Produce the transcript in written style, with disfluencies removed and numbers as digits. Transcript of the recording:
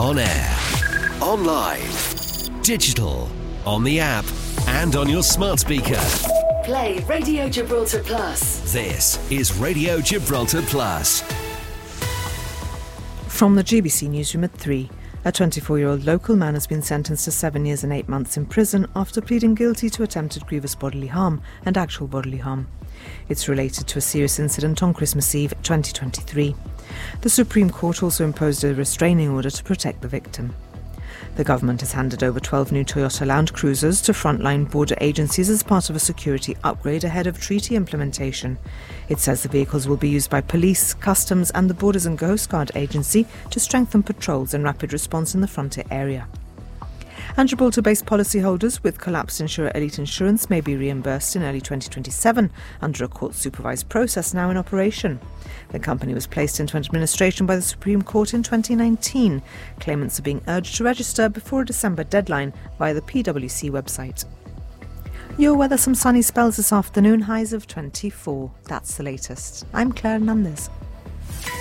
On air, online, digital, on the app, and on your smart speaker. Play Radio Gibraltar Plus. This is Radio Gibraltar Plus. From the GBC newsroom at 3, a 24-year-old local man has been sentenced to 7 years and 8 months in prison after pleading guilty to attempted grievous bodily harm and actual bodily harm. It's related to a serious incident on Christmas Eve 2023. The Supreme Court also imposed a restraining order to protect the victim. The government has handed over 12 new Toyota Land Cruisers to frontline border agencies as part of a security upgrade ahead of treaty implementation. It says the vehicles will be used by police, customs and the Borders and Coast Guard Agency to strengthen patrols and rapid response in the frontier area. And Gibraltar-based policyholders with collapsed insurer Elite Insurance may be reimbursed in early 2027 under a court-supervised process now in operation. The company was placed into administration by the Supreme Court in 2019. Claimants are being urged to register before a December deadline via the PwC website. Your weather, some sunny spells this afternoon, highs of 24. That's the latest. I'm Claire Hernandez.